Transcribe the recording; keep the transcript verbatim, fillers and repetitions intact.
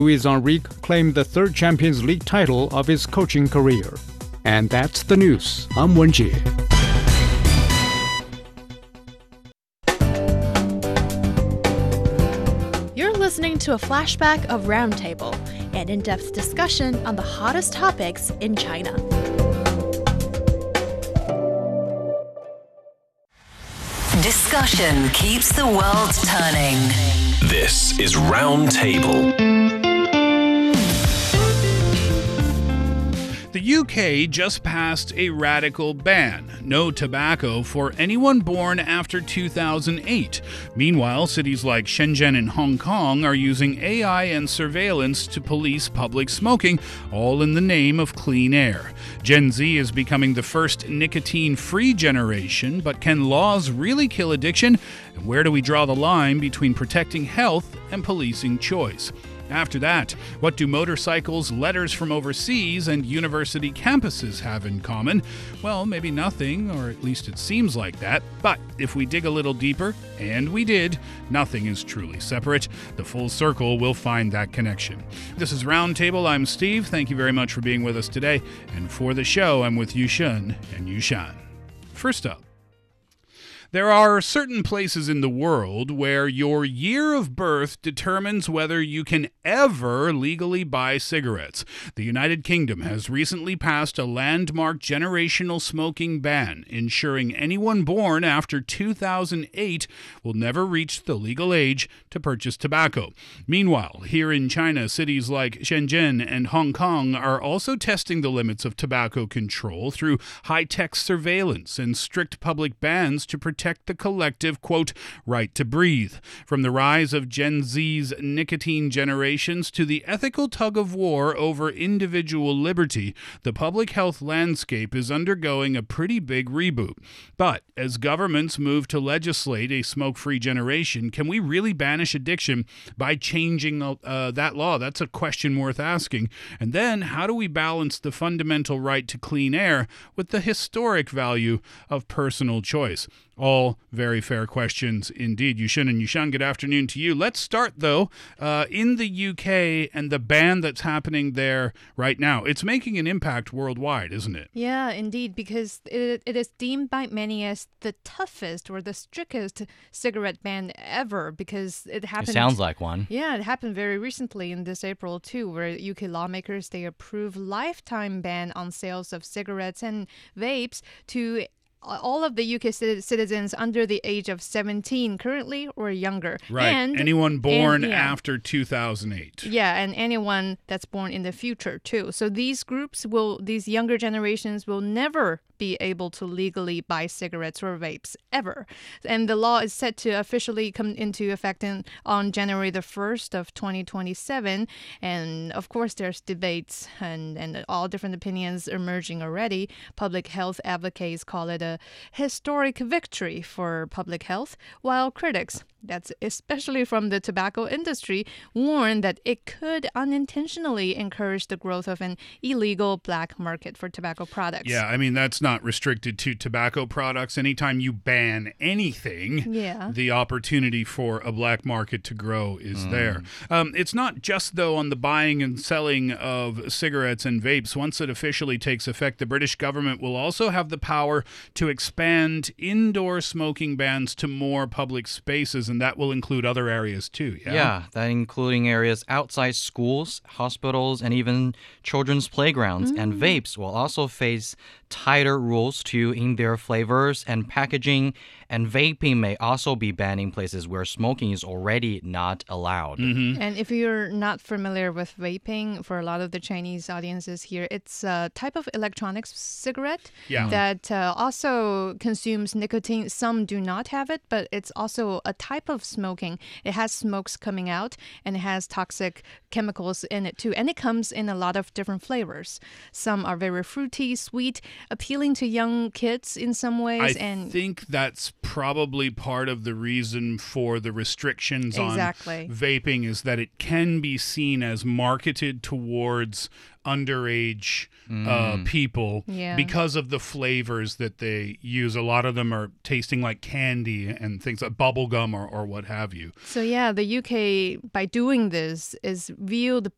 Luis Enrique claimed the third Champions League title of his coaching career. And that's the news. I'm Wenjie. You're listening to a flashback of Roundtable, an in-depth discussion on the hottest topics in China. Discussion keeps the world turning. This is Roundtable. The U K just passed a radical ban, no tobacco for anyone born after two thousand eight. Meanwhile, cities like Shenzhen and Hong Kong are using A I and surveillance to police public smoking, all in the name of clean air. Gen Z is becoming the first nicotine-free generation, but can laws really kill addiction? And where do we draw the line between protecting health and policing choice? After that, what do motorcycles, letters from overseas, and university campuses have in common? Well, maybe nothing, or at least it seems like that. But if we dig a little deeper, and we did, nothing is truly separate. The full circle will find that connection. This is Roundtable. I'm Steve. Thank you very much for being with us today. And for the show, I'm with Yushun and Yushan. First up, there are certain places in the world where your year of birth determines whether you can ever legally buy cigarettes. The United Kingdom has recently passed a landmark generational smoking ban, ensuring anyone born after two thousand eight will never reach the legal age to purchase tobacco. Meanwhile, here in China, cities like Shenzhen and Hong Kong are also testing the limits of tobacco control through high-tech surveillance and strict public bans to protect protect the collective, quote, right to breathe. From the rise of Gen Z's nicotine generations to the ethical tug-of-war over individual liberty, the public health landscape is undergoing a pretty big reboot. But as governments move to legislate a smoke-free generation, can we really banish addiction by changing uh, that law? That's a question worth asking. And then, how do we balance the fundamental right to clean air with the historic value of personal choice? All very fair questions indeed. Yushin and Yushan, good afternoon to you. Let's start, though, uh, in the U K and the ban that's happening there right now. It's making an impact worldwide, isn't it? Yeah, indeed, because it, it is deemed by many as the toughest or the strictest cigarette ban ever, because it happened... It sounds like one. Yeah, it happened very recently in this April, too, where U K lawmakers, they approved lifetime ban on sales of cigarettes and vapes to all of the U K citizens under the age of seventeen currently or younger. Right. And, anyone born and, yeah. after two thousand eight. Yeah, and anyone that's born in the future, too. So these groups will, these younger generations will never be able to legally buy cigarettes or vapes ever. And the law is set to officially come into effect in, on January the first of twenty twenty-seven. And of course, there's debates and, and all different opinions emerging already. Public health advocates call it a historic victory for public health, while critics, that's especially from the tobacco industry, warn that it could unintentionally encourage the growth of an illegal black market for tobacco products. Yeah, I mean, that's not restricted to tobacco products. Anytime you ban anything, yeah. the opportunity for a black market to grow is mm. there. Um, it's not just, though, on the buying and selling of cigarettes and vapes. Once it officially takes effect, the British government will also have the power to expand indoor smoking bans to more public spaces, and that will include other areas too, yeah? Yeah, that including areas outside schools, hospitals, and even children's playgrounds. Mm. And vapes will also face tighter rules too in their flavors and packaging, and vaping may also be banned in places where smoking is already not allowed. Mm-hmm. And if you're not familiar with vaping, for a lot of the Chinese audiences here, it's a type of electronic cigarette yeah. that uh, also consumes nicotine. Some do not have it, but it's also a type of smoking. It has smokes coming out, and it has toxic chemicals in it too. And it comes in a lot of different flavors. Some are very fruity, sweet, appealing to young kids in some ways. I and think that's probably part of the reason for the restrictions exactly. on vaping is that it can be seen as marketed towards underage mm. uh, people yeah. because of the flavors that they use. A lot of them are tasting like candy and things like bubble gum or, or what have you. So yeah, the U K, by doing this, is viewed